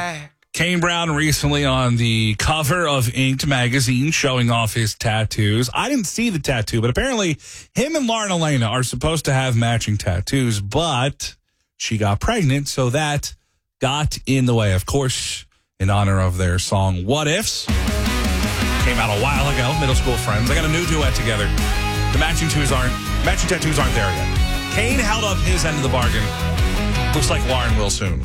back. Kane Brown recently on the cover of Inked magazine showing off his tattoos. I didn't see the tattoo, but apparently him and Lauren Elena are supposed to have matching tattoos, but she got pregnant, so that got in the way. Of course, in honor of their song What Ifs. Came out a while ago, middle school friends. They got a new duet together. The matching tattoos aren't there yet. Kane held up his end of the bargain. Looks like Lauren will soon.